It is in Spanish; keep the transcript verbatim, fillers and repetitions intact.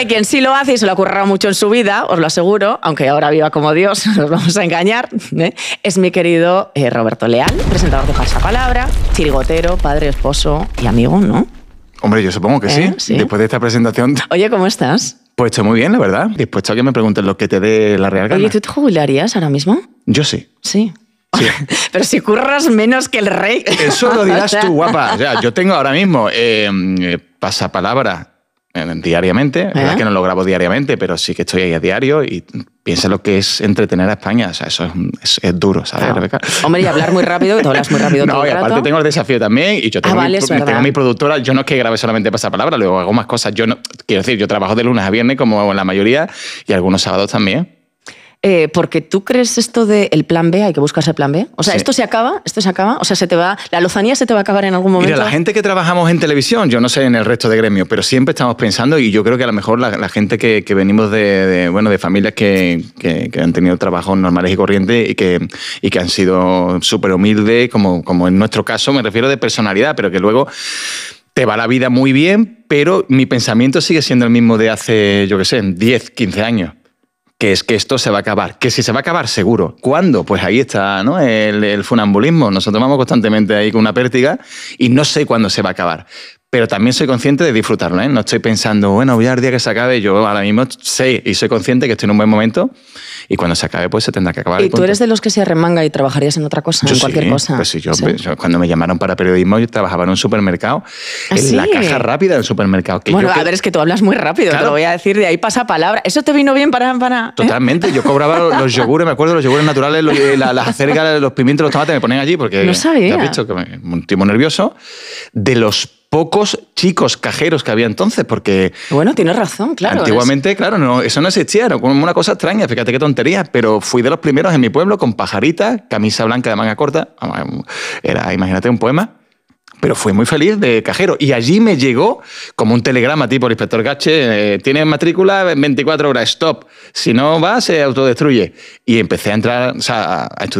hay quien sí lo hace y se lo ha currado mucho en su vida, os lo aseguro, aunque ahora viva como Dios, nos vamos a engañar, ¿eh? Es mi querido eh, Roberto Leal, presentador de Pasapalabra, chirigotero, padre, esposo y amigo, ¿no? Hombre, yo supongo que ¿Eh? sí. sí. Después de esta presentación... Oye, ¿cómo estás? Pues estoy muy bien, la verdad. Dispuesto a que me pregunten lo que te dé la real gana. Oye, ¿tú te jubilarías ahora mismo? Yo sí. Sí. Sí. Pero si curras menos que el rey. Eso lo dirás tú, guapa. O sea, yo tengo ahora mismo eh, eh, Pasapalabra eh, diariamente. Es verdad ¿Eh? que no lo grabo diariamente, pero sí que estoy ahí a diario y piensa lo que es entretener a España. O sea, eso es, es, es duro, ¿sabes, Claro. Rebeca? Hombre, y hablar muy rápido, que tú hablas muy rápido todo No, y el aparte rato. tengo el desafío también y yo tengo, Ah, vale, mi, es verdad. tengo mi productora. Yo no es que grabe solamente Pasapalabra, luego hago más cosas. Yo no, quiero decir, yo trabajo de lunes a viernes como la mayoría y algunos sábados también. Eh, porque tú crees esto de el plan B, hay que buscarse el plan B. O sea, Sí. esto se acaba, esto se acaba, o sea, se te va, la lozanía se te va a acabar en algún momento. Mira, la gente que trabajamos en televisión, yo no sé en el resto de gremios, pero siempre estamos pensando, y yo creo que a lo mejor la, la gente que, que venimos de, de, bueno, de familias que, que, que han tenido trabajos normales y corrientes y que, y que han sido súper humildes, como, como en nuestro caso, me refiero de personalidad, pero que luego te va la vida muy bien, pero mi pensamiento sigue siendo el mismo de hace, yo qué sé, diez, quince años. Que es que esto se va a acabar. Que si se va a acabar, seguro. ¿Cuándo? Pues ahí está, ¿no? El, el funambulismo. Nosotros vamos constantemente ahí con una pértiga y no sé cuándo se va a acabar. Pero también soy consciente de disfrutarlo, ¿eh? No estoy pensando, bueno, voy al día que se acabe. Yo ahora mismo sé y soy consciente que estoy en un buen momento y cuando se acabe, pues se tendrá que acabar. ¿Y tú eres de los que se arremanga y trabajarías en otra cosa, yo en cualquier sí, cosa? Pues sí, yo, ¿Sí? pues, yo cuando me llamaron para periodismo, yo trabajaba en un supermercado, ¿Ah, en sí? la caja rápida del supermercado. Que Bueno, yo, a que- ver, es que tú hablas muy rápido, Claro. te lo voy a decir, de ahí pasa palabra. ¿Eso te vino bien para...? para ¿eh? Totalmente, yo cobraba los yogures, me acuerdo, los yogures naturales, los- la- las acergas, los pimientos, los tomates, me ponían allí porque... No sabía. ¿Te has visto? Que me, un tipo nervioso. De los pocos chicos cajeros que había entonces, porque... Bueno, tienes razón, claro. Antiguamente, claro, no, eso no existía, era como una cosa extraña, fíjate qué tontería, pero fui de los primeros en mi pueblo con pajarita, camisa blanca de manga corta, era, imagínate, un poema, pero fui muy feliz de cajero. Y allí me llegó como un telegrama tipo el inspector Gache, eh, tienes matrícula en veinticuatro horas, stop, si no va se autodestruye. Y empecé a entrar, o sea, a estudiar